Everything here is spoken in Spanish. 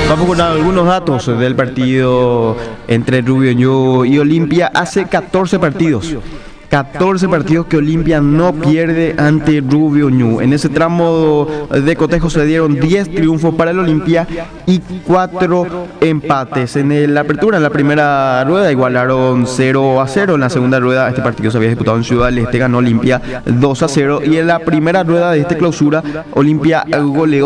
Vamos con algunos datos del partido entre Rubio Ñu y Olimpia. Hace 14 partidos. 14 partidos que Olimpia no pierde ante Rubio Ñu. En ese tramo de cotejo se dieron 10 triunfos para el Olimpia y 4 empates. En la apertura, en la primera rueda, igualaron 0-0. En la segunda rueda, este partido se había disputado en Ciudad del Este, ganó Olimpia 2-0. Y en la primera rueda de esta clausura, Olimpia goleó